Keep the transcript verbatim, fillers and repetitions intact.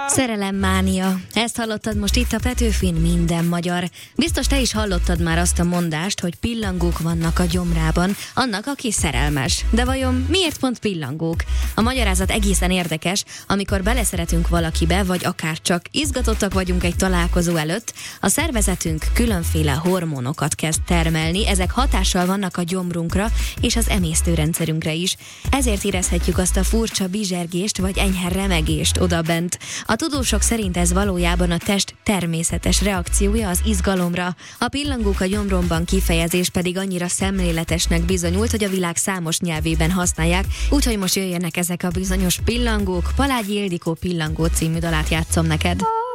Szerelemmánia. Ezt hallottad most itt a Petőfin Minden magyar. Biztos te is hallottad már azt a mondást, hogy pillangók vannak a gyomrában, annak, aki szerelmes. De vajon miért pont pillangók? A magyarázat egészen érdekes, amikor beleszeretünk valakibe, vagy akár csak izgatottak vagyunk egy találkozó előtt, a szervezetünk különféle hormonokat kezd termelni, ezek hatással vannak a gyomrunkra és az emésztőrendszerünkre is. Ezért érezhetjük azt a furcsa bizsergést vagy enyhe remegést odabent. A tudósok szerint ez valójában a test természetes reakciója az izgalomra. A pillangók a gyomromban kifejezés pedig annyira szemléletesnek bizonyult, hogy a világ számos nyelvében használják, úgyhogy most jöjjenek ezek a bizonyos pillangók. Palágyi Ildikó Pillangó című dalát játszom neked.